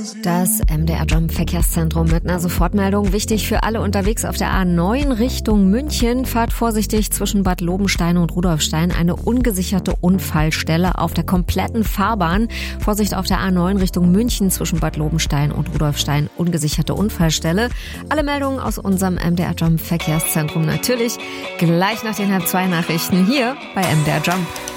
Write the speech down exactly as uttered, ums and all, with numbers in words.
Das M D R Jump Verkehrszentrum mit einer Sofortmeldung. Wichtig für alle unterwegs auf der A neun Richtung München. Fahrt vorsichtig zwischen Bad Lobenstein und Rudolfstein. Eine ungesicherte Unfallstelle auf der kompletten Fahrbahn. Vorsicht auf der A neun Richtung München zwischen Bad Lobenstein und Rudolfstein. Ungesicherte Unfallstelle. Alle Meldungen aus unserem M D R Jump Verkehrszentrum natürlich gleich nach den halb zwei Nachrichten hier bei M D R Jump.